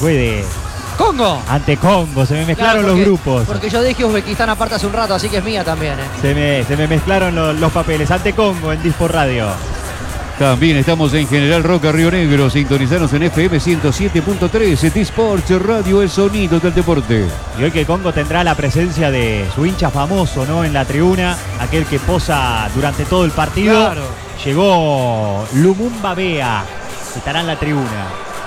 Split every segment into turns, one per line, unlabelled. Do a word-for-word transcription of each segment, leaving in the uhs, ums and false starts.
juegue
Congo.
ante Congo. Se me mezclaron
Claro, porque,
los grupos.
Porque yo dije Uzbekistán aparte hace un rato, así que es mía también. ¿eh?
Se me, se me mezclaron los, los papeles. Ante Congo en Dispor Radio.
También estamos en General Roca, Río Negro. Sintonizanos en F M ciento siete punto tres. T-Sports Radio, el sonido del deporte.
Y hoy que Congo tendrá la presencia de su hincha famoso, ¿no? En la tribuna, aquel que posa durante todo el partido.
Claro.
Llegó Lumumba Bea, que estará en la tribuna.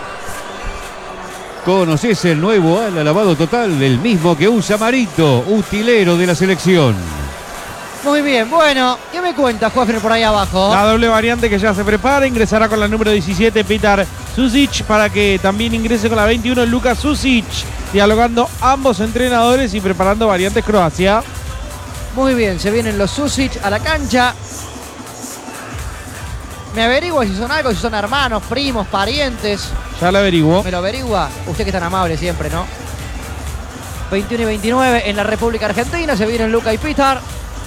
¿Conoces el nuevo ala lavado total? El mismo que usa Marito, utilero de la selección.
Muy bien, bueno, ¿qué me cuenta, Juanfer, por ahí abajo?
La doble variante que ya se prepara, ingresará con la número diecisiete Petar Susic para que también ingrese con la veintiuno Luka Susic, dialogando ambos entrenadores y preparando variantes Croacia.
Muy bien, se vienen los Susic a la cancha. Me averigua si son algo, si son hermanos, primos, parientes.
Ya lo averiguo.
Me lo averigua. Usted que es tan amable siempre, ¿no? veintiuno y veintinueve en la República Argentina. Se vienen Luka y Petar.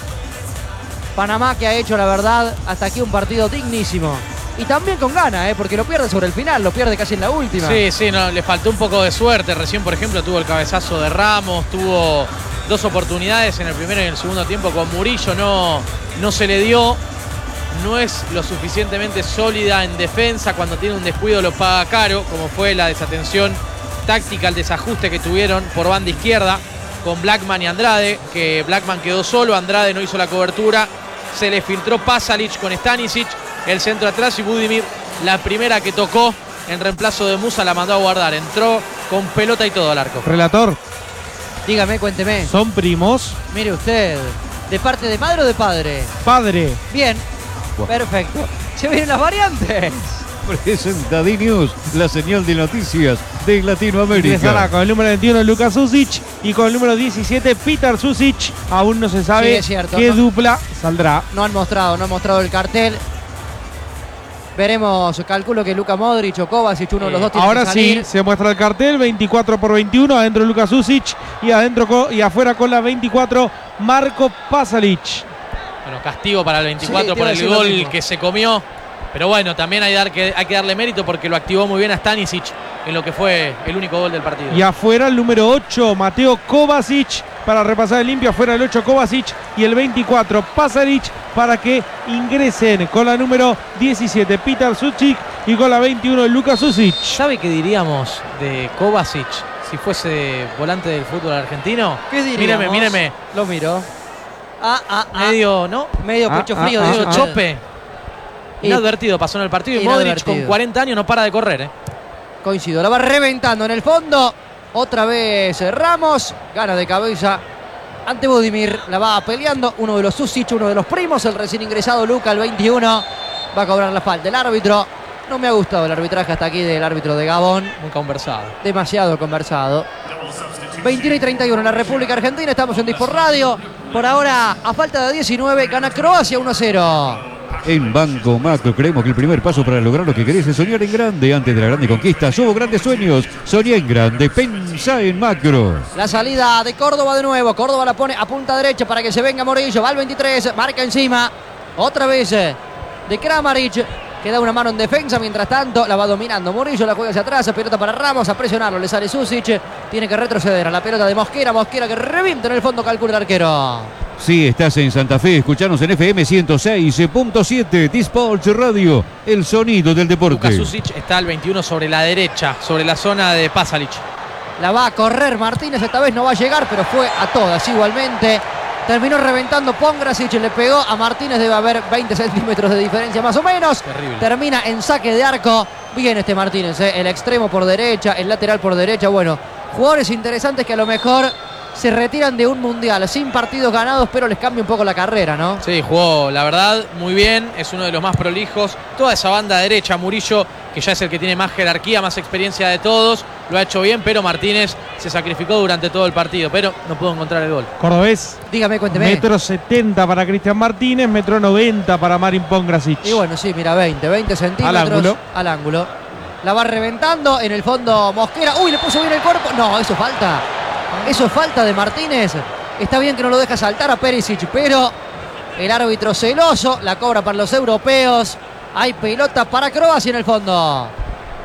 Panamá que ha hecho, la verdad, hasta aquí un partido dignísimo. Y también con ganas, ¿eh? Porque lo pierde sobre el final, lo pierde casi en la última.
Sí, sí, no, le faltó un poco de suerte. Recién, por ejemplo, tuvo el cabezazo de Ramos, tuvo dos oportunidades en el primero y en el segundo tiempo con Murillo. No, no se le dio. No es lo suficientemente sólida en defensa. Cuando tiene un descuido lo paga caro, como fue la desatención táctica, el desajuste que tuvieron por banda izquierda con Blackman y Andrade, que Blackman quedó solo, Andrade no hizo la cobertura, se le filtró Pasalic con Stanisic, el centro atrás, y Budimir, la primera que tocó en reemplazo de Musa, la mandó a guardar, entró con pelota y todo al arco.
Relator,
Dígame, cuénteme.
son primos.
Mire usted, ¿de parte de madre o de padre?
Padre.
Bien, perfecto. Se vienen las variantes.
Presenta D-News, la señal de noticias de Latinoamérica.
Ingresará con el número veintiuno Luka Susic y con el número diecisiete Petar Susic. Aún no se sabe
Sí, es cierto,
qué
¿no?
dupla saldrá.
No han mostrado, no han mostrado el cartel. Veremos, calculo que Luka Modric o Kovacic, uno de los dos tiene
Ahora
que salir.
sí, se muestra el cartel, veinticuatro por veintiuno, adentro Luka Susic y adentro co- y afuera con la veinticuatro Marco Pasalic.
Bueno, castigo para el veinticuatro
Sí, te
por
iba a
el
decir lo
gol
mismo.
que se comió. Pero bueno, también hay, dar que, hay que darle mérito porque lo activó muy bien a Stanisic en lo que fue el único gol del partido.
Y afuera el número ocho, Mateo Kovacic, para repasar el limpio. Afuera el ocho, Kovacic, y el veinticuatro, Pasalic, para que ingresen con la número diecisiete, Petar Susic, y con la veintiuno, Luka Susic.
¿Sabe qué diríamos de Kovacic si fuese volante del fútbol argentino?
¿Qué diríamos?
Míreme, míreme.
Lo miro. Ah, ah, ah.
Medio, ¿no?
Medio
Ah,
pecho
ah,
frío,
ah,
digo,
ah.
Chope.
Y-
Inadvertido pasó en el partido y Modric
Inadvertido.
con cuarenta años no para de correr, ¿eh?
Coincido, la va reventando en el fondo. Otra vez Ramos, gana de cabeza ante Budimir, la va peleando. Uno de los Susic, uno de los primos, el recién ingresado Luka, el veintiuno. Va a cobrar la falta el árbitro. No me ha gustado el arbitraje hasta aquí del árbitro de Gabón.
Muy conversado.
Demasiado conversado. veintiuno y treinta y uno en la República Argentina. Estamos en Dispor Radio. Por ahora, a falta de diecinueve, gana Croacia uno a cero.
En Banco Macro creemos que el primer paso para lograr lo que querés es soñar en grande. Antes de la grande conquista, somos grandes sueños. Soñá en grande, pensá en macro.
La salida de Córdoba de nuevo. Córdoba la pone a punta derecha para que se venga Morillo. Va al veintitrés, marca encima. Otra vez eh, de Kramaric, que da una mano en defensa. Mientras tanto, la va dominando Morillo. La juega hacia atrás. Pelota para Ramos. A presionarlo. Le sale Susic. Tiene que retroceder a la pelota de Mosquera. Mosquera que revienta en el fondo. Calcula el arquero.
Si estás en Santa Fe, escuchanos en F M ciento seis punto siete. T-Sports Radio, el sonido del deporte.
Luka Susic está al veintiuno sobre la derecha, sobre la zona de Pasalic.
La va a correr Martínez. Esta vez no va a llegar, pero fue a todas igualmente. Terminó reventando Pongracic, le pegó a Martínez, debe haber veinte centímetros de diferencia más o menos.
Terrible.
Termina en saque de arco. Bien este Martínez, ¿eh? El extremo por derecha, el lateral por derecha. Bueno, jugadores interesantes que a lo mejor se retiran de un mundial sin partidos ganados, pero les cambia un poco la carrera, ¿no?
Sí, jugó, la verdad, muy bien. Es uno de los más prolijos. Toda esa banda derecha, Murillo, que ya es el que tiene más jerarquía, más experiencia de todos, lo ha hecho bien, pero Martínez se sacrificó durante todo el partido, pero no pudo encontrar el gol.
Cordobés,
Dígame, cuénteme.
metro setenta para Cristian Martínez, metro noventa para Marin Pongracic.
Y bueno, sí, mira, veinte, veinte centímetros
Al ángulo.
al ángulo. La va reventando en el fondo Mosquera. Uy, le puso bien el cuerpo. No, eso falta. Eso es falta de Martínez. Está bien que no lo deja saltar a Perisic, pero el árbitro celoso la cobra para los europeos. Hay pelota para Croacia en el fondo.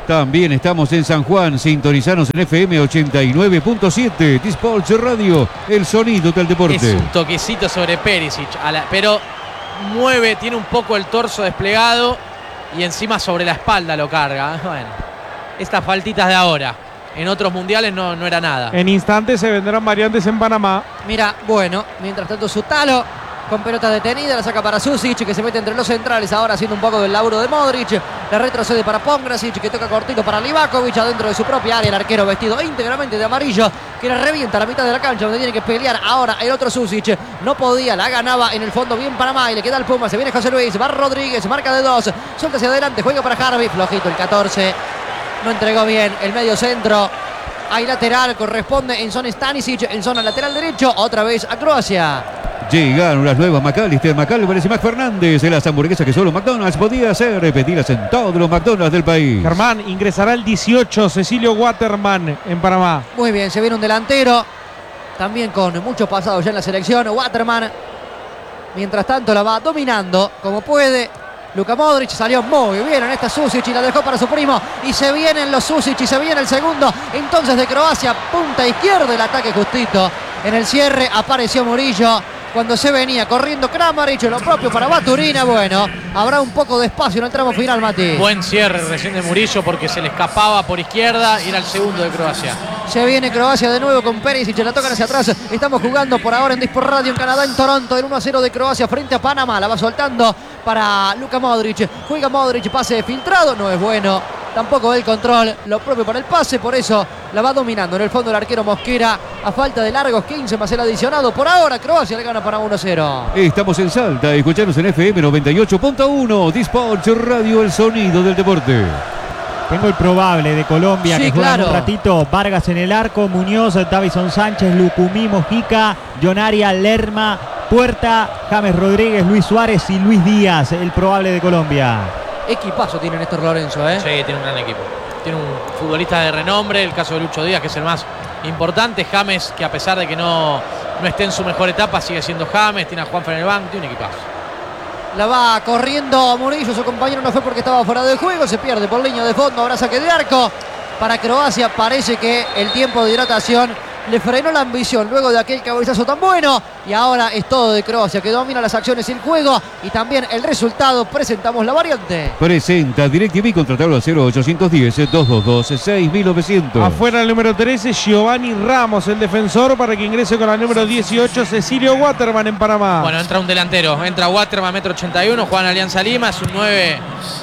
También estamos en San Juan, sintonizanos en F M ochenta y nueve punto siete, Dispolch Radio, el sonido del deporte.
Es un toquecito sobre Perisic, a la, pero mueve, tiene un poco el torso desplegado y encima sobre la espalda lo carga. Bueno, estas faltitas de ahora, en otros mundiales no, no era nada.
En instantes se vendrán variantes en Panamá.
Mira, bueno, mientras tanto Sutalo con pelota detenida, la saca para Susic, que se mete entre los centrales, ahora haciendo un poco del laburo de Modric. La retrocede para Pongrasic, que toca cortito para Livakovic, adentro de su propia área, el arquero vestido íntegramente de amarillo, que le revienta a la mitad de la cancha, donde tiene que pelear ahora el otro Susic. No podía, la ganaba en el fondo bien Panamá, y le queda al Puma, se viene José Luis, va Rodríguez, marca de dos, suelta hacia adelante, juega para Harvey, flojito el catorce, no entregó bien el medio centro. Hay lateral, corresponde en zona Stanisic, en zona lateral derecho, otra vez a Croacia.
Llegaron las nuevas McAllister, McAllister y Mac Fernández, las hamburguesas que solo McDonald's podía hacer, repetidas en todos los McDonald's del país.
Germán, ingresará el dieciocho, Cecilio Waterman en Panamá.
Muy bien, se viene un delantero, también con mucho pasado ya en la selección, Waterman. Mientras tanto la va dominando como puede. Luka Modric salió muy bien en esta Susic y la dejó para su primo. Y se vienen los Susic y se viene el segundo. Entonces de Croacia, punta izquierda, el ataque justito. En el cierre apareció Murillo. Cuando se venía corriendo Kramaric, lo propio para Baturina. Bueno, habrá un poco de espacio en el tramo final, Mati.
Buen cierre recién de Murillo porque se le escapaba por izquierda y era el segundo de Croacia.
Se viene Croacia de nuevo con Perisic, la tocan hacia atrás. Estamos jugando por ahora en Disport Radio en Canadá, en Toronto, el uno a cero de Croacia frente a Panamá. La va soltando para Luka Modric. Juega Modric, pase filtrado, no es bueno. Tampoco el control, lo propio para el pase, por eso la va dominando en el fondo el arquero Mosquera a falta de largos quince más el adicionado. Por ahora Croacia le gana para uno a cero.
Estamos en Salta, escuchanos en F M noventa y ocho punto uno, Dispolch Radio, el sonido del deporte.
Tengo el probable de Colombia,
sí,
que juega
claro.
un ratito. Vargas en el arco, Muñoz, Davison Sánchez, Lucumí, Mojica, Jonaria, Lerma, Puerta, James Rodríguez, Luis Suárez y Luis Díaz, el probable de Colombia.
Equipazo tiene Néstor Lorenzo, ¿eh?
Sí, tiene un gran equipo. Tiene un futbolista de renombre, el caso de Lucho Díaz, que es el más importante. James, que a pesar de que no, no esté en su mejor etapa, sigue siendo James. Tiene a Juanfer en el banco, tiene un equipazo.
La va corriendo Murillo, su compañero no fue porque estaba fuera de juego, se pierde por línea de fondo, habrá saque de arco para Croacia. Parece que el tiempo de hidratación le frenó la ambición luego de aquel cabezazo tan bueno, y ahora es todo de Croacia, que domina las acciones y el juego y también el resultado. Presentamos la variante.
Presenta DirecTV, contratado al cero ochocientos diez, doscientos veintidós, seis mil novecientos.
Afuera el número trece, Giovanni Ramos, el defensor, para que ingrese con la número dieciocho, Cecilio Waterman en Panamá.
Bueno, entra un delantero, entra Waterman, metro ochenta y uno, juega en Alianza Lima, es un nueve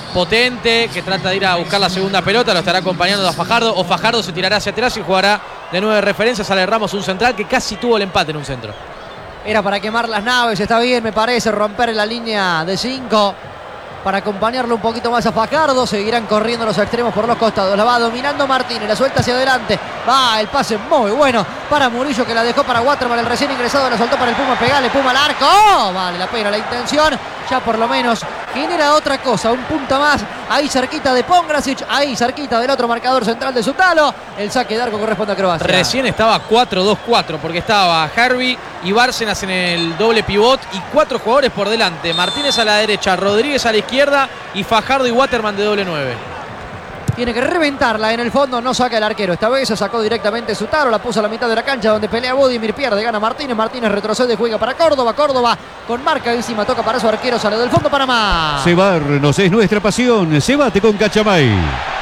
potente que trata de ir a buscar la segunda pelota, lo estará acompañando a Fajardo, o Fajardo se tirará hacia atrás y jugará de nueve referencias. Sale Ramos, un central que casi tuvo el empate en un centro.
Era para quemar las naves, está bien, me parece, romper la línea de cinco para acompañarlo un poquito más a Fajardo. Seguirán corriendo los extremos por los costados. La va dominando Martínez, la suelta hacia adelante. Va el pase muy bueno para Murillo, que la dejó para Waterman, el recién ingresado, la soltó para el Puma. Pegale, Puma al arco. ¡Oh! Vale la pena la intención. Ya por lo menos genera otra cosa, un punto más. Ahí cerquita de Pongrasic, ahí cerquita del otro marcador central de Sutalo. El saque de arco corresponde a Croacia.
Recién estaba cuatro dos cuatro porque estaba Harvey y Bárcenas en el doble pivot y cuatro jugadores por delante. Martínez a la derecha, Rodríguez a la izquierda y Fajardo y Waterman de doble nueve.
Tiene que reventarla en el fondo, no saca el arquero. Esta vez se sacó directamente Sutalo, la puso a la mitad de la cancha donde pelea Budimir, pierde, gana Martínez. Martínez retrocede, juega para Córdoba. Córdoba con marca encima, toca para su arquero, sale del fondo Panamá.
Cebarnos es nuestra pasión, se bate con Cachamay.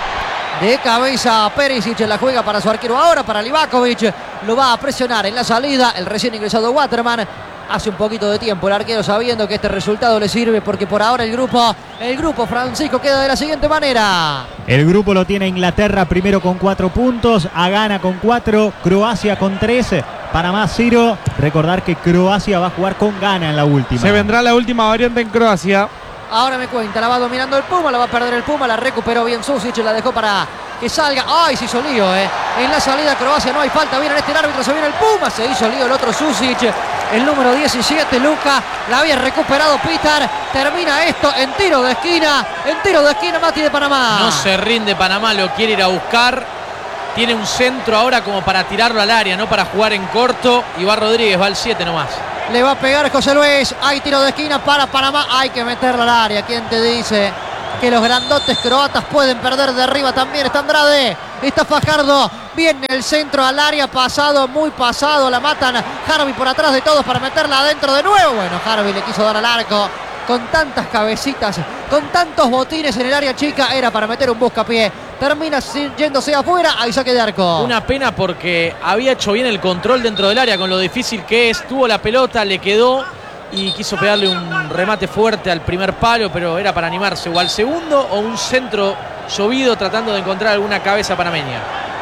De cabeza Perisic, la juega para su arquero ahora, para Livakovic. Lo va a presionar en la salida el recién ingresado Waterman. Hace un poquito de tiempo el arquero sabiendo que este resultado le sirve, porque por ahora el grupo, el grupo Francisco queda de la siguiente manera.
El grupo lo tiene Inglaterra primero con cuatro puntos, a Ghana con cuatro, Croacia con tres, Panamá cero. Recordar que Croacia va a jugar con Ghana en la última.
Se vendrá la última variante en Croacia.
Ahora me cuenta, la va dominando el Puma, la va a perder el Puma, la recuperó bien Susic, la dejó para que salga. ¡Ay, se hizo lío, eh! En la salida Croacia no hay falta, viene este el árbitro, se viene el Puma, se hizo lío el otro Susic, el número diecisiete, Luka, la había recuperado Pitar. Termina esto en tiro de esquina, en tiro de esquina Mati de Panamá.
No se rinde Panamá, lo quiere ir a buscar. Tiene un centro ahora como para tirarlo al área, no para jugar en corto. Y va Rodríguez, va al siete nomás.
Le va a pegar José Luis, hay tiro de esquina para Panamá, hay que meterla al área, ¿quién te dice? que los grandotes croatas pueden perder de arriba. También está Andrade, está Fajardo, viene el centro al área, pasado, muy pasado, la matan. Harvey por atrás de todos para meterla adentro de nuevo. Bueno, Harvey le quiso dar al arco. Con tantas cabecitas, con tantos botines en el área chica, era para meter un buscapié. Termina yéndose afuera, hay saque de arco.
Una pena porque había hecho bien el control dentro del área con lo difícil que es. Tuvo la pelota, le quedó y quiso pegarle un remate fuerte al primer palo, pero era para animarse o al segundo o un centro llovido tratando de encontrar alguna cabeza panameña.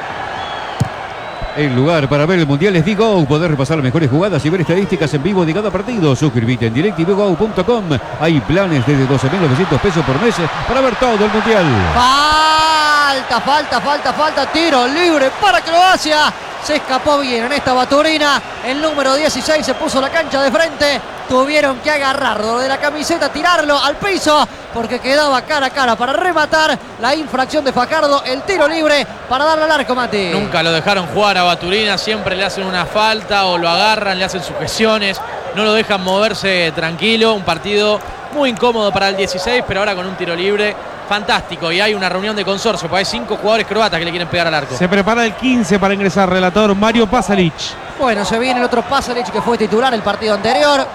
El lugar para ver el Mundial es Digo. Poder repasar las mejores jugadas y ver estadísticas en vivo de cada partido. Suscríbete en directivo punto com. Hay planes desde doce mil novecientos pesos por mes para ver todo el Mundial.
Falta, falta, falta, falta. Tiro libre para Croacia. Se escapó bien en esta baturina. El número dieciséis se puso la cancha de frente. Tuvieron que agarrarlo de la camiseta, tirarlo al piso, porque quedaba cara a cara para rematar. La infracción de Fajardo, el tiro libre para darle al arco, Mati.
Nunca lo dejaron jugar a Baturina, siempre le hacen una falta o lo agarran, le hacen sujeciones, no lo dejan moverse tranquilo. Un partido muy incómodo para el dieciséis, pero ahora con un tiro libre fantástico. Y hay una reunión de consorcio, porque hay cinco jugadores croatas que le quieren pegar al arco.
Se prepara el quince para ingresar, relator Mario Pasalic.
Bueno, se viene el otro Pasalic que fue titular el partido anterior.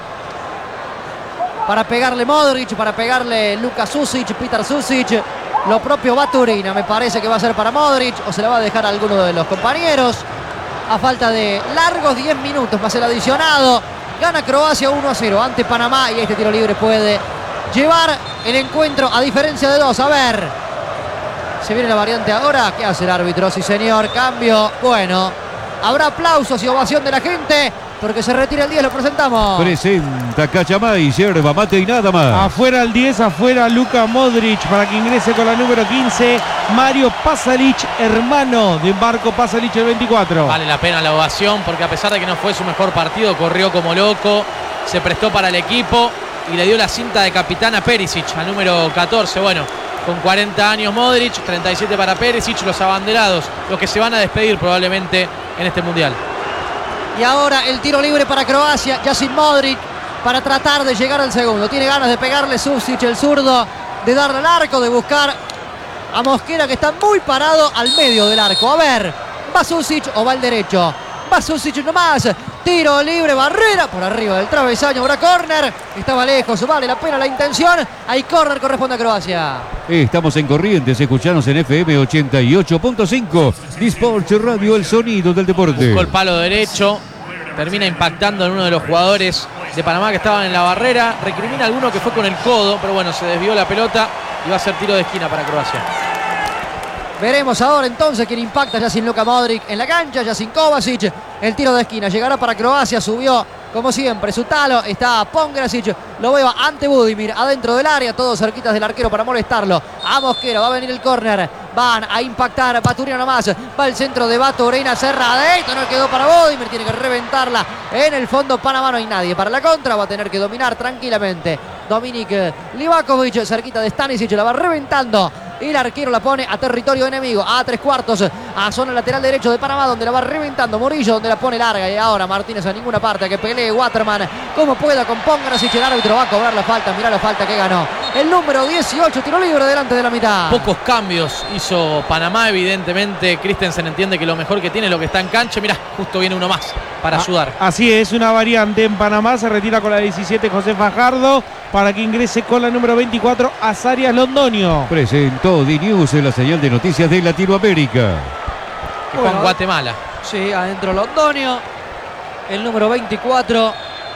Para pegarle Modric, para pegarle Luka Susic, Petar Susic. Lo propio Baturina, me parece que va a ser para Modric, o se le va a dejar a alguno de los compañeros. A falta de largos diez minutos más el adicionado. Gana Croacia uno a cero ante Panamá y este tiro libre puede llevar el encuentro a diferencia de dos. A ver, se viene la variante ahora. ¿Qué hace el árbitro? Sí, señor, cambio. Bueno, habrá aplausos y ovación de la gente porque se retira el diez, lo presentamos.
Presenta Cachamay, yerba mate y nada más.
Afuera el diez, afuera Luka Modric para que ingrese con la número quince, Mario Pasalic, hermano de Marco Pasalic, el veinticuatro.
Vale la pena la ovación porque a pesar de que no fue su mejor partido, corrió como loco, se prestó para el equipo y le dio la cinta de capitán a Perisic, al número catorce. Bueno, con cuarenta años Modric, treinta y siete para Perisic, los abanderados, los que se van a despedir probablemente en este Mundial.
Y ahora el tiro libre para Croacia, ya sin Modric, para tratar de llegar al segundo. Tiene ganas de pegarle Susic, el zurdo, de darle al arco, de buscar a Mosquera, que está muy parado al medio del arco. A ver, ¿va Susic o va al derecho? Va Susic nomás. Tiro libre, barrera por arriba del travesaño. Habrá córner. Estaba lejos, vale la pena la intención. Hay córner, corresponde a Croacia.
Estamos en Corrientes, escuchanos en F M ochenta y ocho punto cinco. Disport Radio, el sonido del deporte.
Buscó el palo derecho, termina impactando en uno de los jugadores de Panamá que estaban en la barrera. Recrimina a alguno que fue con el codo, pero bueno, se desvió la pelota y va a ser tiro de esquina para Croacia.
Veremos ahora entonces quién impacta, ya sin Luka Modric en la cancha, ya sin Kovacic. El tiro de esquina llegará para Croacia, subió como siempre su talo, está Pongracic, lo veo ante Budimir, adentro del área, todos cerquitas del arquero para molestarlo. A Mosquera, va a venir el córner, van a impactar, Baturina nomás, va el centro de Baturina, cerradito, no quedó para Budimir, tiene que reventarla. En el fondo Panamá no hay nadie para la contra, va a tener que dominar tranquilamente Dominik Livakovic, cerquita de Stanisic, la va reventando. Y el arquero la pone a territorio enemigo, a tres cuartos, a zona lateral derecho de Panamá, donde la va reventando Murillo, donde la pone larga. Y ahora Martínez a ninguna parte, que pelee Waterman como pueda con Pongracic. El árbitro va a cobrar la falta, mirá la falta que ganó el número dieciocho, tiro libre delante de la mitad.
Pocos cambios hizo Panamá, evidentemente Christensen entiende que lo mejor que tiene es lo que está en cancha. Mirá, justo viene uno más para
Ah,
ayudar.
Así es, una variante en Panamá, se retira con la diecisiete José Fajardo para que ingrese con la número veinticuatro Azarias Londonio.
Presentó D-News en la señal de noticias de Latinoamérica.
Que fue en Guatemala.
Sí, adentro Londonio, el número veinticuatro,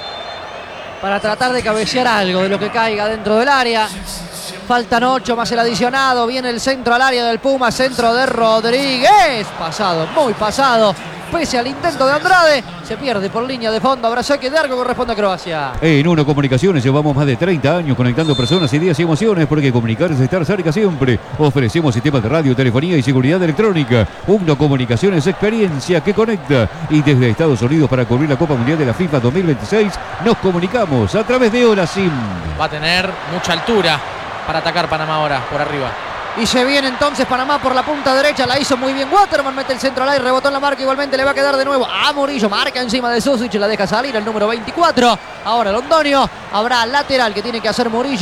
para tratar de cabecear algo de lo que caiga dentro del área. Faltan ocho más el adicionado. Viene el centro al área del Puma, centro de Rodríguez. Pasado, muy pasado. Pese al intento de Andrade, se pierde por línea de fondo. Habrá saque de arco, corresponde a Croacia.
En Uno Comunicaciones llevamos más de treinta años conectando personas, ideas y emociones, porque comunicar es estar cerca siempre. Ofrecemos sistemas de radio, telefonía y seguridad electrónica. Uno Comunicaciones, experiencia que conecta. Y desde Estados Unidos, para cubrir la Copa Mundial de la FIFA dos mil veintiséis, nos comunicamos a través de Hora Sim.
Va a tener mucha altura para atacar Panamá ahora, por arriba.
Y se viene entonces Panamá por la punta derecha. La hizo muy bien Waterman. Mete el centro al aire. Rebotó en la marca. Igualmente le va a quedar de nuevo a Murillo. Marca encima de Susic. La deja salir el número veinticuatro. Ahora Londonio. Habrá lateral que tiene que hacer Murillo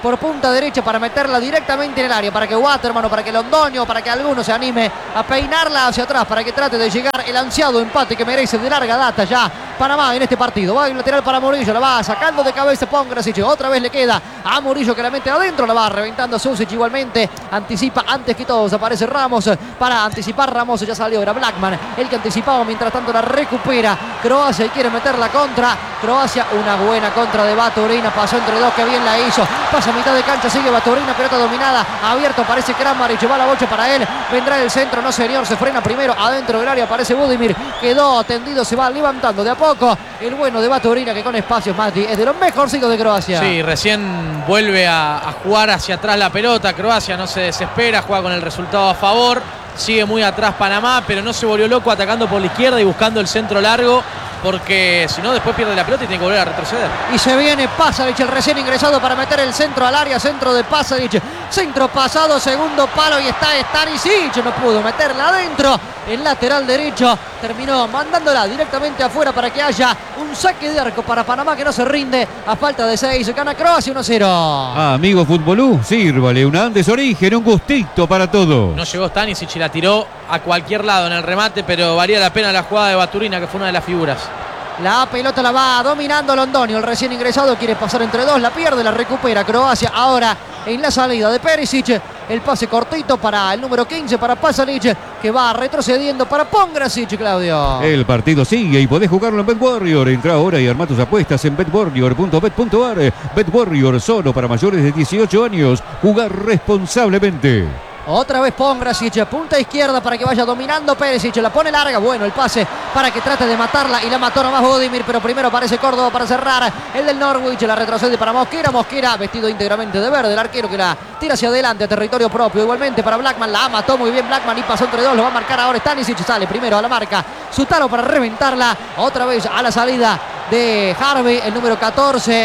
por punta derecha para meterla directamente en el área, para que Waterman o para que Londoño, para que alguno se anime a peinarla hacia atrás, para que trate de llegar el ansiado empate que merece de larga data ya Panamá en este partido. Va el lateral para Murillo, la va sacando de cabeza Pongracic, otra vez le queda a Murillo que la mete adentro, la va reventando Susic igualmente, anticipa antes que todos, aparece Ramos para anticipar. Ramos ya salió, era Blackman el que anticipaba, mientras tanto la recupera Croacia y quiere meter la contra. Croacia, una buena contra de Baturina, pasó entre dos, que bien la hizo, pasa a mitad de cancha, sigue Baturina, pelota dominada, abierto, aparece Kramaric, va la bocha para él, vendrá el centro, no señor, se frena primero, adentro del área aparece Budimir, quedó tendido, se va levantando de a poco el bueno de Baturina, que con espacios, Mati, es de los mejorcitos de Croacia.
Sí, recién vuelve a, a jugar hacia atrás la pelota. Croacia no se desespera, juega con el resultado a favor, sigue muy atrás Panamá, pero no se volvió loco atacando por la izquierda y buscando el centro largo, porque si no después pierde la pelota y tiene que volver a retroceder.
Y se viene Pasalic, el recién ingresado, para meter el centro al área, centro de Pasalic, centro pasado, segundo palo, y está Stanisic, no pudo meterla adentro, el lateral derecho terminó mandándola directamente afuera para que haya un saque de arco para Panamá, que no se rinde a falta de seis, gana Croacia uno cero.
Ah, amigo futbolú, sírvale un Andes Origen, un gustito para todo.
No llegó Stanisic y la tiró a cualquier lado en el remate, pero valía la pena la jugada de Baturina, que fue una de las figuras.
La pelota la va dominando Londoño, el recién ingresado quiere pasar entre dos, la pierde, la recupera Croacia ahora en la salida de Perisic, el pase cortito para el número quince, para Pasalic, que va retrocediendo para Pongracic, Claudio.
El partido sigue y podés jugarlo en BetWarrior. Entra ahora y arma tus apuestas en bet warrior punto bet punto a r. BetWarrior, solo para mayores de dieciocho años. Jugar responsablemente.
Otra vez Pongracic, punta izquierda para que vaya dominando Perisic, la pone larga, bueno el pase para que trate de matarla y la mató nomás Budimir, pero primero aparece Córdoba para cerrar, el del Norwich, la retrocede para Mosquera, Mosquera vestido íntegramente de verde, el arquero que la tira hacia adelante a territorio propio, igualmente para Blackman, la mató muy bien Blackman y pasó entre dos, lo va a marcar ahora Stanisic, sale primero a la marca, Sutalo para reventarla, otra vez a la salida de Harvey, el número catorce,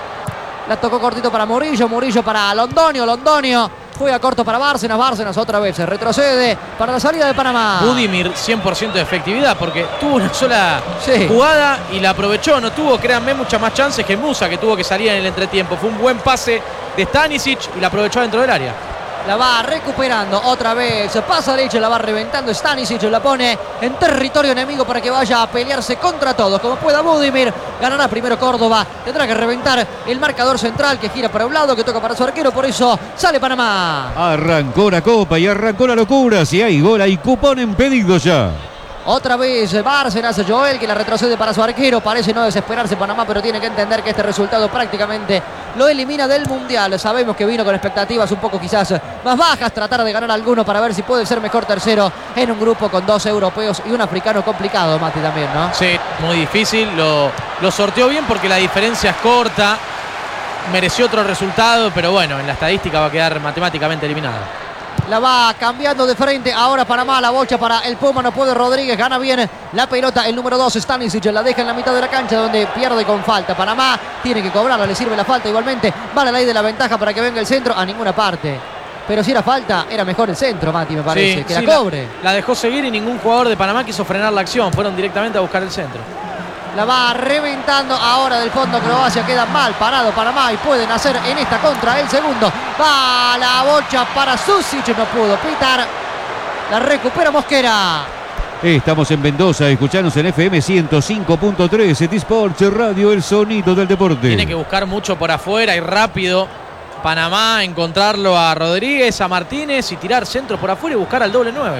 la tocó cortito para Murillo, Murillo para Londoño, Londoño fue a corto para Bárcenas, Bárcenas otra vez se retrocede para la salida de Panamá.
Budimir cien por ciento de efectividad, porque tuvo una sola
sí.
jugada y la aprovechó, no tuvo, créanme, muchas más chances que Musa, que tuvo que salir en el entretiempo. Fue un buen pase de Stanisic y la aprovechó dentro del área.
La va recuperando otra vez Pasalic, la va reventando Stanisic, la pone en territorio enemigo para que vaya a pelearse contra todos como pueda Budimir. Ganará primero Córdoba, tendrá que reventar el marcador central que gira para un lado, que toca para su arquero, por eso sale Panamá.
Arrancó la copa y arrancó la locura. Si hay gol, hay cupón en pedido ya.
Otra vez Bárcenas, Joel, que la retrocede para su arquero. Parece no desesperarse Panamá, pero tiene que entender que este resultado prácticamente lo elimina del Mundial. Sabemos que vino con expectativas un poco quizás más bajas, tratar de ganar alguno para ver si puede ser mejor tercero en un grupo con dos europeos y un africano complicado, Mati, también, ¿no?
Sí, muy difícil, lo, lo sorteó bien porque la diferencia es corta, mereció otro resultado, pero bueno, en la estadística va a quedar matemáticamente eliminada.
La va cambiando de frente ahora Panamá, la bocha para el Puma, no puede Rodríguez, gana bien la pelota el número dos Stanisic, la deja en la mitad de la cancha donde pierde con falta. Panamá tiene que cobrarla, le sirve la falta igualmente, va la ley de la ventaja para que venga el centro, a ninguna parte. Pero si era falta, era mejor el centro, Mati, me parece,
sí,
que
sí,
la cobre.
La, la dejó seguir y ningún jugador de Panamá quiso frenar la acción, fueron directamente a buscar el centro.
La va reventando ahora del fondo Croacia, queda mal parado Panamá y pueden hacer en esta contra el segundo. Va la bocha para Susic, no pudo pitar. La recupera Mosquera.
Estamos en Mendoza, escuchanos en F M ciento cinco punto tres, T-Sports Radio, el sonido del deporte.
Tiene que buscar mucho por afuera y rápido Panamá, encontrarlo a Rodríguez, a Martínez y tirar centros por afuera y buscar al doble nueve.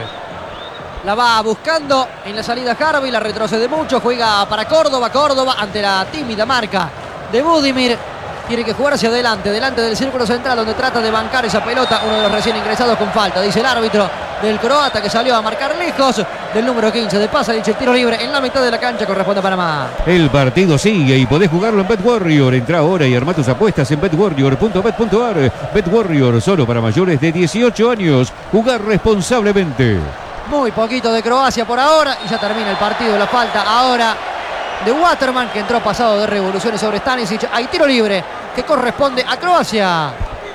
La va buscando en la salida Harvey, la retrocede mucho, juega para Córdoba, Córdoba ante la tímida marca de Budimir. Tiene que jugar hacia adelante, delante del círculo central donde trata de bancar esa pelota, uno de los recién ingresados con falta, dice el árbitro del croata que salió a marcar lejos del número quince de Pasalic, el tiro libre en la mitad de la cancha corresponde a Panamá.
El partido sigue y podés jugarlo en BetWarrior. Entra ahora y arma tus apuestas en bet warrior punto bet punto a r. BetWarrior, solo para mayores de dieciocho años. Jugar responsablemente.
Muy poquito de Croacia por ahora y ya termina el partido. La falta ahora de Waterman, que entró pasado de revoluciones sobre Stanisic. Hay tiro libre que corresponde a Croacia.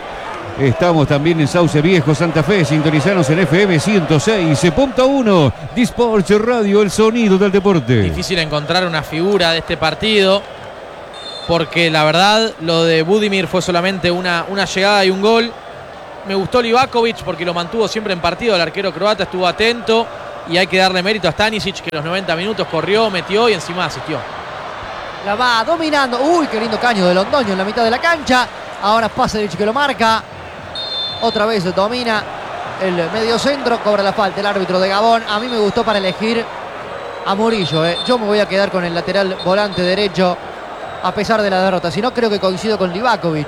Estamos también en Sauce Viejo, Santa Fe. Sintonizanos en F M ciento seis punto uno. T-Sports Radio, el sonido del deporte.
Difícil encontrar una figura de este partido, porque la verdad lo de Budimir fue solamente una, una llegada y un gol. Me gustó Livakovic porque lo mantuvo siempre en partido, el arquero croata estuvo atento y hay que darle mérito a Stanisic que los noventa minutos corrió, metió y encima asistió.
La va dominando. Uy, qué lindo caño de Londoño en la mitad de la cancha. Ahora Pasalic que lo marca. Otra vez domina el medio centro, cobra la falta el árbitro de Gabón. A mí me gustó para elegir a Murillo. Eh. Yo me voy a quedar con el lateral volante derecho a pesar de la derrota. Si no, creo que coincido con Livakovic.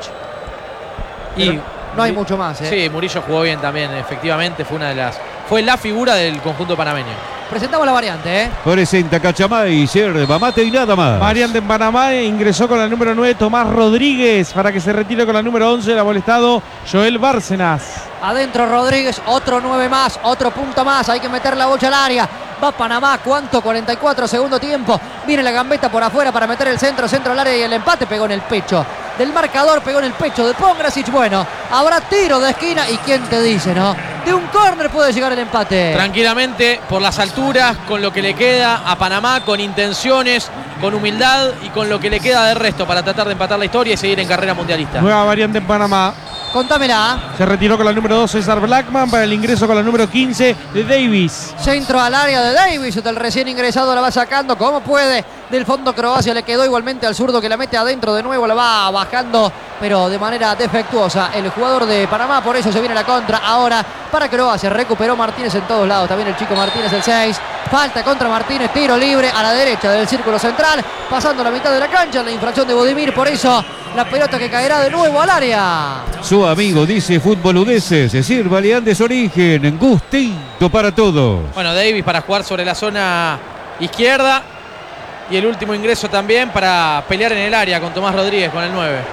Y no hay mucho más. Eh.
Sí, Murillo jugó bien también, efectivamente. Fue una de las. Fue la figura del conjunto panameño.
Presentamos la variante, ¿eh?
Presenta Cachamay, yerba mate y nada más.
Variante en Panamá, ingresó con la número nueve Tomás Rodríguez para que se retire con la número once, el amonestado Joel Bárcenas.
Adentro Rodríguez, otro nueve más, otro punto más, hay que meter la bocha al área. Va Panamá, ¿cuánto? cuarenta y cuatro, segundo tiempo. Viene la gambeta por afuera para meter el centro, centro al área y el empate pegó en el pecho del marcador, pegó en el pecho de Pongrasic. Bueno, habrá tiro de esquina y quién te dice, ¿no? De un córner puede llegar el empate.
Tranquilamente, por las alturas, con lo que le queda a Panamá, con intenciones, con humildad y con lo que le queda de resto para tratar de empatar la historia y seguir en carrera mundialista.
Nueva variante en Panamá.
Contámela.
Se retiró con la número dos César Blackman para el ingreso con la número quince de Davis.
Centro al área de Davis, del recién ingresado la va sacando como puede. Del fondo Croacia le quedó igualmente al zurdo que la mete adentro de nuevo, la va bajando pero de manera defectuosa el jugador de Panamá, por eso se viene la contra ahora para Croacia. Recuperó Martínez en todos lados, también el chico Martínez el seis. Falta contra Martínez, tiro libre a la derecha del círculo central, pasando la mitad de la cancha, la infracción de Budimir, por eso la pelota que caerá de nuevo al área.
Su amigo dice Fútbol Udeses, es decir, Baleandes Origen, gustito para todos.
Bueno, Davis para jugar sobre la zona izquierda y el último ingreso también para pelear en el área con Tomás Rodríguez con el nueve.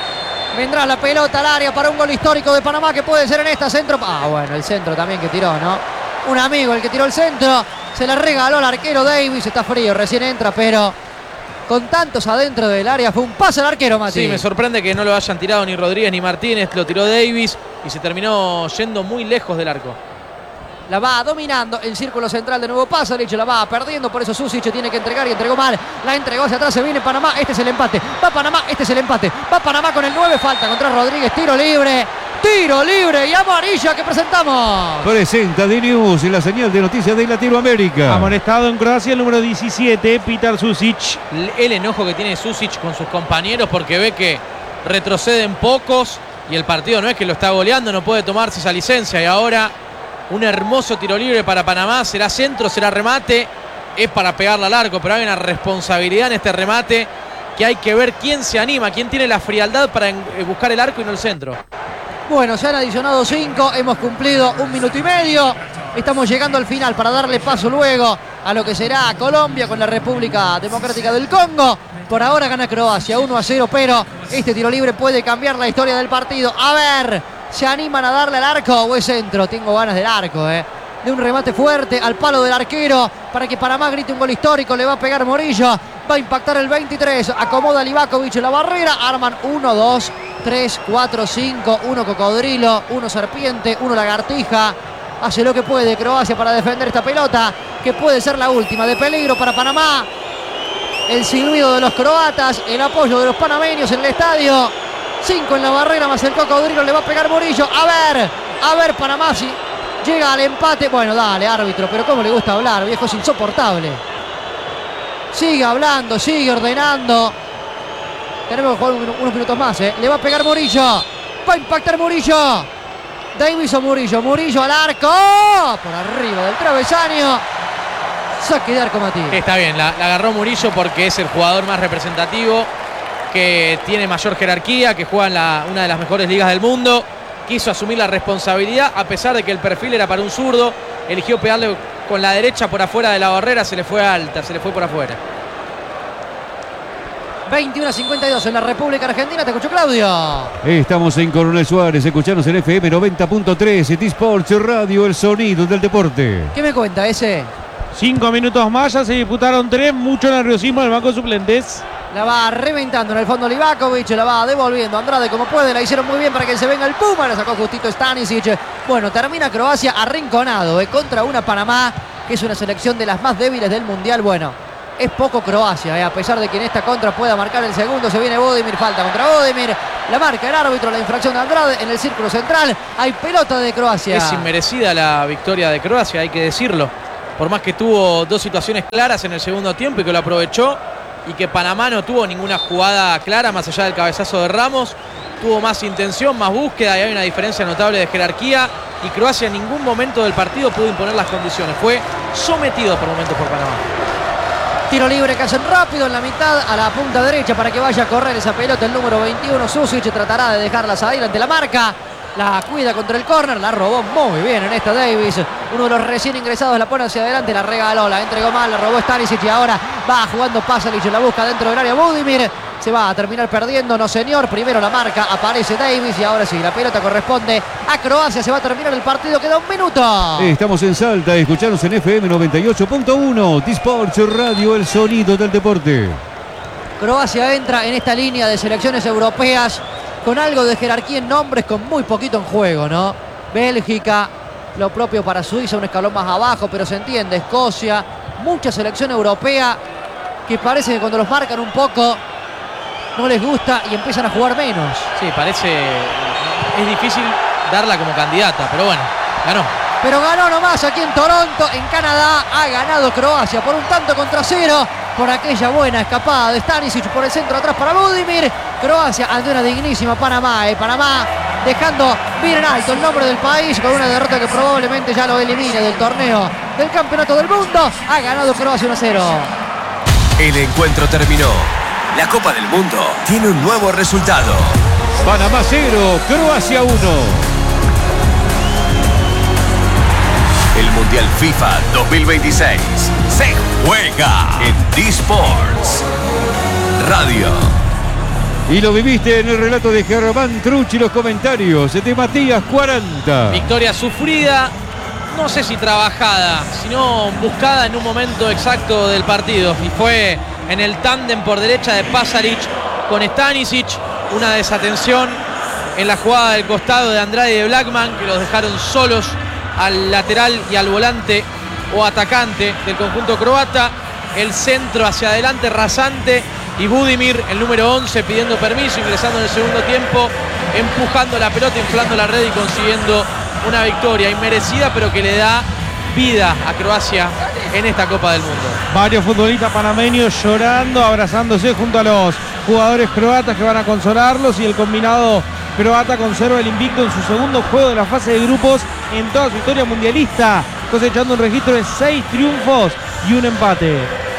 Vendrá la pelota al área para un gol histórico de Panamá que puede ser en esta centro. Ah, bueno, el centro también que tiró, ¿no? Un amigo el que tiró el centro, se la regaló al arquero Davis, está frío, recién entra, pero con tantos adentro del área fue un pase al arquero, Mati.
Sí, me sorprende que no lo hayan tirado ni Rodríguez ni Martínez, lo tiró Davis y se terminó yendo muy lejos del arco.
La va dominando el círculo central de nuevo Pasalic, la va perdiendo, por eso Susic tiene que entregar y entregó mal. La entregó hacia atrás, se viene Panamá, este es el empate. Va Panamá, este es el empate. Va Panamá con el nueve, falta contra Rodríguez, tiro libre. Tiro libre y amarilla que presentamos.
Presenta The News, la señal de noticias de Latinoamérica.
Amonestado en Croacia el número diecisiete, Petar Susic.
El enojo que tiene Susic con sus compañeros porque ve que retroceden pocos y el partido no es que lo está goleando, no puede tomarse esa licencia y ahora un hermoso tiro libre para Panamá, será centro, será remate, es para pegarla al arco, pero hay una responsabilidad en este remate que hay que ver quién se anima, quién tiene la frialdad para buscar el arco y no el centro.
Bueno, se han adicionado cinco, hemos cumplido un minuto y medio, estamos llegando al final para darle paso luego a lo que será Colombia con la República Democrática del Congo. Por ahora gana Croacia uno a cero, pero este tiro libre puede cambiar la historia del partido. A ver, ¿se animan a darle al arco o es centro? Tengo ganas del arco, eh. De un remate fuerte al palo del arquero para que Panamá grite un gol histórico. Le va a pegar Murillo, va a impactar el veintitrés, acomoda Livakovic en la barrera, arman uno, dos, tres, cuatro, cinco, uno cocodrilo, uno serpiente, uno lagartija. Hace lo que puede Croacia para defender esta pelota, que puede ser la última de peligro para Panamá. El silbido de los croatas, el apoyo de los panameños en el estadio. Cinco en la barrera más el cocodrilo, le va a pegar Murillo. A ver, a ver Panamá si llega al empate. Bueno, dale árbitro, pero cómo le gusta hablar, viejo, es insoportable. Sigue hablando, sigue ordenando. Tenemos que jugar unos minutos más, ¿eh? Le va a pegar Murillo. Va a impactar Murillo. Davis o Murillo. Murillo al arco. Por arriba del travesaño. Saque de arco, Mati.
Está bien, la, la agarró Murillo porque es el jugador más representativo, que tiene mayor jerarquía, que juega en la, una de las mejores ligas del mundo. Quiso asumir la responsabilidad a pesar de que el perfil era para un zurdo. Eligió pegarle con la derecha por afuera de la barrera, se le fue alta, se le fue por afuera.
veintiuno a cincuenta y dos en la República Argentina. Te escucho, Claudio.
Estamos en Coronel Suárez, escuchanos en F M noventa punto tres, T-Sports Radio, el sonido del deporte.
¿Qué me cuenta ese?
Cinco minutos más, ya se disputaron tres, mucho nerviosismo en el banco de suplentes.
La va reventando en el fondo Livakovic, la va devolviendo Andrade como puede, la hicieron muy bien para que se venga el Puma, la sacó justito Stanisic. Bueno, termina Croacia arrinconado, eh, contra una Panamá que es una selección de las más débiles del Mundial. Bueno, es poco Croacia, eh, a pesar de que en esta contra pueda marcar el segundo. Se viene Budimir, falta contra Budimir, la marca el árbitro, la infracción de Andrade en el círculo central. Hay pelota de Croacia.
Es inmerecida la victoria de Croacia, hay que decirlo. Por más que tuvo dos situaciones claras en el segundo tiempo y que lo aprovechó, y que Panamá no tuvo ninguna jugada clara más allá del cabezazo de Ramos, tuvo más intención, más búsqueda, y hay una diferencia notable de jerarquía, y Croacia en ningún momento del partido pudo imponer las condiciones. Fue sometido por momentos por Panamá.
Tiro libre que hacen rápido en la mitad a la punta derecha para que vaya a correr esa pelota el número veintiuno. Susic tratará de dejarla salir ante la marca. La cuida contra el córner, la robó muy bien en esta Davis. Uno de los recién ingresados la pone hacia adelante, la regaló, la entregó mal, la robó Stanisic y ahora va jugando Pasalic, la busca dentro del área Budimir. Se va a terminar perdiendo, no señor. Primero la marca, aparece Davis y ahora sí, la pelota corresponde a Croacia. Se va a terminar el partido, queda un minuto.
Estamos en Salta, escuchanos en F M noventa y ocho punto uno, Disports Radio, el sonido del deporte.
Croacia entra en esta línea de selecciones europeas con algo de jerarquía en nombres, con muy poquito en juego, ¿no? Bélgica, lo propio para Suiza, un escalón más abajo, pero se entiende, Escocia, mucha selección europea que parece que cuando los marcan un poco no les gusta y empiezan a jugar menos.
Sí, parece... es difícil darla como candidata, pero bueno, ganó.
Pero ganó nomás aquí en Toronto, en Canadá. Ha ganado Croacia por un tanto contra cero, por aquella buena escapada de Stanisic por el centro atrás para Budimir. Croacia ante una dignísima Panamá. Eh. Panamá dejando bien en alto el nombre del país con una derrota que probablemente ya lo elimine del torneo del Campeonato del Mundo. Ha ganado Croacia uno a cero.
El encuentro terminó. La Copa del Mundo tiene un nuevo resultado.
Panamá cero, Croacia uno.
El Mundial FIFA dos mil veintiséis se juega en Disports Radio.
Y lo viviste en el relato de Germán Trucci, los comentarios de Matías cuarenta.
Victoria sufrida, no sé si trabajada, sino buscada en un momento exacto del partido. Y fue en el tándem por derecha de Pasalic con Stanisic, una desatención en la jugada del costado de Andrade y de Blackman, que los dejaron solos al lateral y al volante o atacante del conjunto croata. El centro hacia adelante rasante y Budimir, el número once, pidiendo permiso, ingresando en el segundo tiempo, empujando la pelota, inflando la red y consiguiendo una victoria inmerecida, pero que le da vida a Croacia en esta Copa del Mundo.
Varios futbolistas panameños llorando, abrazándose junto a los jugadores croatas que van a consolarlos, y el combinado croata conserva el invicto en su segundo juego de la fase de grupos en toda su historia mundialista, cosechando un registro de seis triunfos y un empate.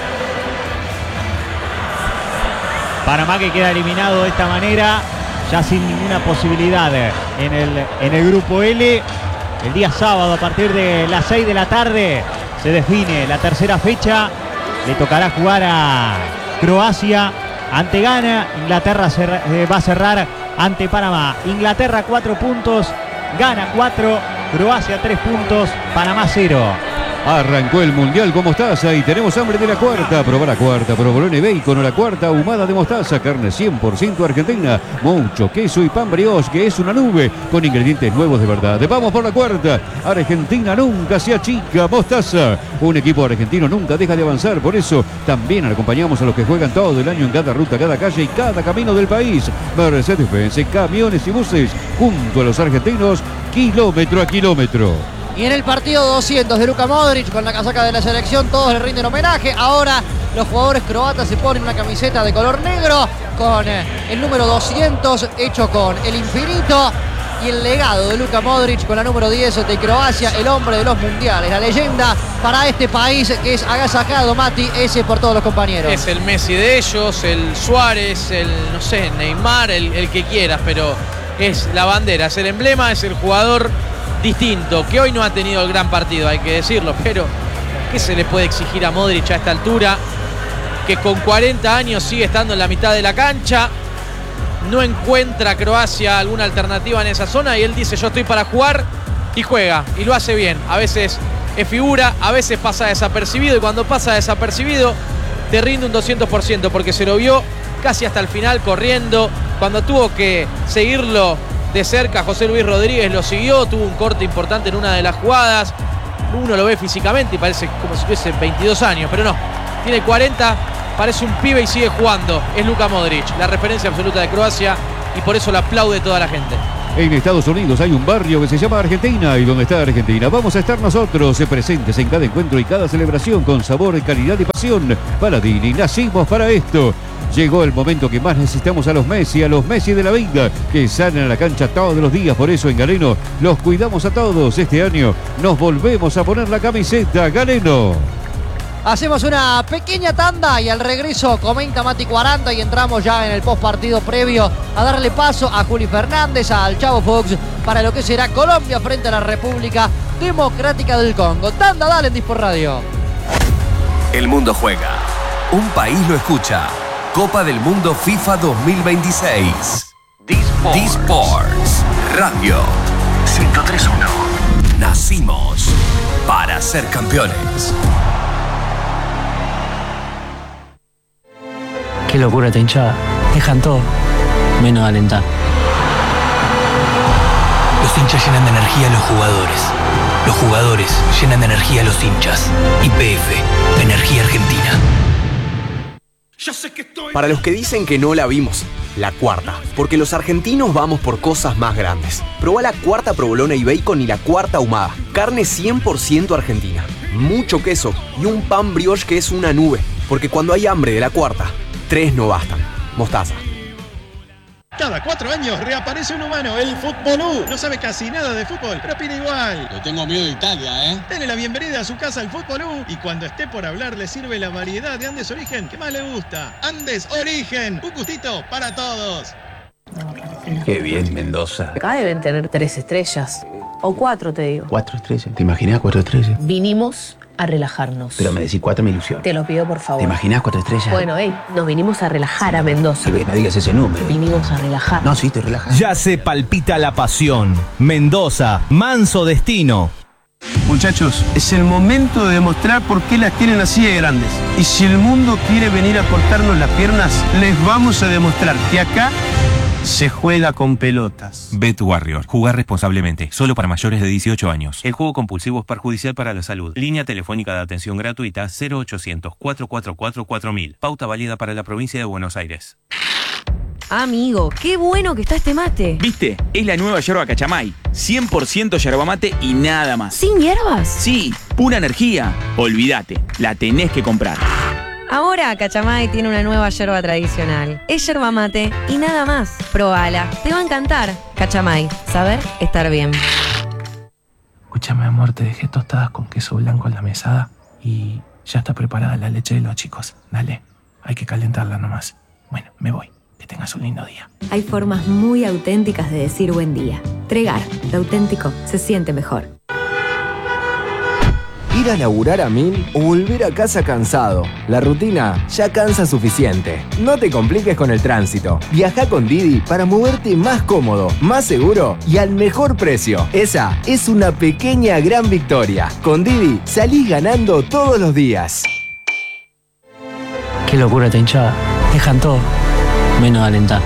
Panamá que queda eliminado de esta manera, ya sin ninguna posibilidad en el, en el grupo L. El día sábado a partir de las seis de la tarde se define la tercera fecha. Le tocará jugar a Croacia ante Ghana. Inglaterra cerra, eh, va a cerrar ante Panamá. Inglaterra cuatro puntos, Ghana cuatro, Croacia tres puntos, Panamá cero.
Arrancó el Mundial con mostaza y tenemos hambre de la cuarta. Probar la cuarta, provolone bacon o la cuarta ahumada de mostaza. Carne cien por ciento argentina, mucho queso y pan brioche, que es una nube con ingredientes nuevos de verdad. Vamos por la cuarta. Argentina nunca se achica. Mostaza. Un equipo argentino nunca deja de avanzar. Por eso también acompañamos a los que juegan todo el año en cada ruta, cada calle y cada camino del país. Mercedes-Benz, camiones y buses, junto a los argentinos, kilómetro a kilómetro.
Y en el partido doscientos de Luka Modric con la casaca de la selección, todos le rinden homenaje. Ahora los jugadores croatas se ponen una camiseta de color negro con el número doscientos hecho con el infinito y el legado de Luka Modric con la número diez de Croacia, el hombre de los mundiales, la leyenda para este país que es agasajado, Mati, ese por todos los compañeros.
Es el Messi de ellos, el Suárez, el, no sé, Neymar, el, el que quieras, pero es la bandera, es el emblema, es el jugador distinto, que hoy no ha tenido el gran partido, hay que decirlo, pero ¿qué se le puede exigir a Modric a esta altura? Que con cuarenta años sigue estando en la mitad de la cancha, no encuentra Croacia alguna alternativa en esa zona y él dice: yo estoy para jugar, y juega, y lo hace bien. A veces es figura, a veces pasa desapercibido, y cuando pasa desapercibido te rinde un doscientos por ciento, porque se lo vio casi hasta el final corriendo. Cuando tuvo que seguirlo de cerca, José Luis Rodríguez lo siguió, tuvo un corte importante en una de las jugadas. Uno lo ve físicamente y parece como si tuviese veintidós años, pero no, tiene cuarenta, parece un pibe y sigue jugando. Es Luka Modric, la referencia absoluta de Croacia, y por eso lo aplaude toda la gente.
En Estados Unidos hay un barrio que se llama Argentina, y donde está Argentina vamos a estar nosotros, eh, presentes en cada encuentro y cada celebración con sabor, calidad y pasión. Paladini, nacimos para esto. Llegó el momento que más necesitamos a los Messi, a los Messi de la vida, que salen a la cancha todos los días. Por eso en Galeno los cuidamos a todos. Este año nos volvemos a poner la camiseta Galeno.
Hacemos una pequeña tanda y al regreso comenta Mati cuarenta y entramos ya en el post partido previo a darle paso a Juli Fernández, al Chavo Fox, para lo que será Colombia frente a la República Democrática del Congo. Tanda, dale en Disport Radio.
El mundo juega. Un país lo escucha. Copa del Mundo FIFA dos mil veintiséis. Disport. Disports Radio ciento tres punto uno. Nacimos para ser campeones.
Qué locura esta hinchada. Dejan todo, menos alentar.
Los hinchas llenan de energía a los jugadores. Los jugadores llenan de energía a los hinchas. Y P F, Energía Argentina.
Para los que dicen que no la vimos, la cuarta. Porque los argentinos vamos por cosas más grandes. Probá la cuarta provolona y bacon y la cuarta ahumada. Carne cien por ciento argentina. Mucho queso y un pan brioche que es una nube. Porque cuando hay hambre de la cuarta, tres no bastan. Mostaza.
Cada cuatro años reaparece un humano, el Futbolú. No sabe casi nada de fútbol, pero opina igual.
Le tengo miedo de Italia, ¿eh?
Denle la bienvenida a su casa al Futbolú y cuando esté por hablar le sirve la variedad de Andes Origen que más le gusta. Andes Origen, un gustito para todos.
Qué bien, Mendoza.
Acá deben tener tres estrellas. O cuatro, te digo.
Cuatro estrellas. ¿Te imaginas cuatro estrellas?
Vinimos a relajarnos.
Pero me decís cuatro, me ilusión.
Te lo pido, por favor.
¿Te imaginas cuatro estrellas?
Bueno, hey, nos vinimos a relajar a Mendoza.
Sí, no digas ese número.
Vinimos a relajar.
No, sí, te relajas.
Ya se palpita la pasión. Mendoza, manso destino.
Muchachos, es el momento de demostrar por qué las tienen así de grandes. Y si el mundo quiere venir a cortarnos las piernas, les vamos a demostrar que acá se juega con pelotas.
Bet Warrior. Jugar responsablemente. Solo para mayores de dieciocho años. El juego compulsivo es perjudicial para la salud. Línea telefónica de atención gratuita cero ochocientos, cuatro cuatro cuatro, cuatro mil. Pauta válida para la provincia de Buenos Aires.
Amigo, qué bueno que está este mate.
¿Viste? Es la nueva yerba Cachamay. cien por ciento yerba mate y nada más.
¿Sin hierbas?
Sí, pura energía. Olvídate, la tenés que comprar.
Ahora Cachamay tiene una nueva yerba tradicional. Es yerba mate y nada más. Probala, te va a encantar. Cachamay, saber estar bien.
Escúchame, amor, te dejé tostadas con queso blanco en la mesada y ya está preparada la leche de los chicos. Dale, hay que calentarla nomás. Bueno, me voy. Que tengas un lindo día.
Hay formas muy auténticas de decir buen día. Tregar, lo auténtico se siente mejor.
Ir a laburar a mil o volver a casa cansado. La rutina ya cansa suficiente. No te compliques con el tránsito. Viaja con Didi para moverte más cómodo, más seguro y al mejor precio. Esa es una pequeña gran victoria. Con Didi salís ganando todos los días.
Qué locura esta hinchada. Dejan todo, menos alentar.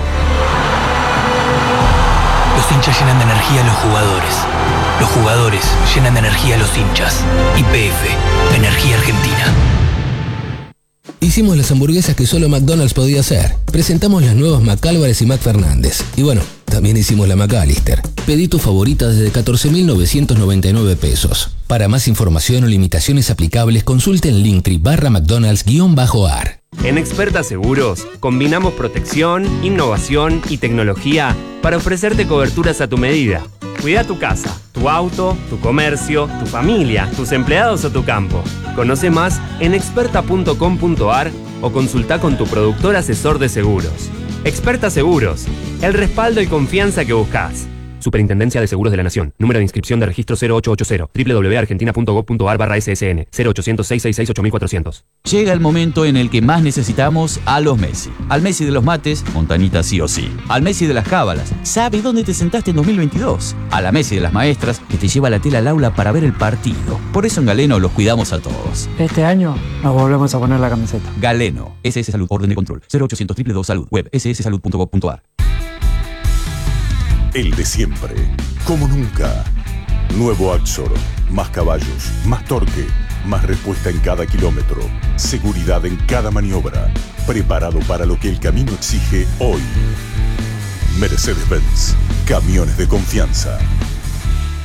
Los hinchas llenan de energía a los jugadores. Los jugadores llenan de energía a los hinchas. Y P F, Energía Argentina.
Hicimos las hamburguesas que solo McDonald's podía hacer. Presentamos las nuevas McAlvarez y McFernández. Y bueno, también hicimos la McAllister. Pedí tu favorita desde catorce mil novecientos noventa y nueve pesos. Para más información o limitaciones aplicables, consulte en Linktree barra McDonald's-AR.
En Experta Seguros, combinamos protección, innovación y tecnología para ofrecerte coberturas a tu medida. Cuida tu casa, tu auto, tu comercio, tu familia, tus empleados o tu campo. Conoce más en experta punto com punto a r o consulta con tu productor asesor de seguros. Experta Seguros, el respaldo y confianza que buscas. Superintendencia de Seguros de la Nación. Número de inscripción de registro cero ocho ocho cero. doble u doble u doble u punto argentina punto gob punto a r barra S S N. cero ochocientos, seiscientos sesenta y seis, ocho mil cuatrocientos.
Llega el momento en el que más necesitamos a los Messi. Al Messi de los mates, Montanita sí o sí. Al Messi de las cábalas, sabe dónde te sentaste en dos mil veintidós. A la Messi de las maestras, que te lleva la tela al aula para ver el partido. Por eso en Galeno los cuidamos a todos.
Este año nos volvemos a poner la camiseta.
Galeno, S S Salud, orden de control. cero ochocientos, doble u doble u doble u Salud, web, s s salud punto gob punto a r.
El de siempre, como nunca.
Nuevo Axor. Más caballos, más torque, más respuesta en cada kilómetro. Seguridad en cada maniobra. Preparado para lo que el camino exige hoy. Mercedes-Benz. Camiones de confianza.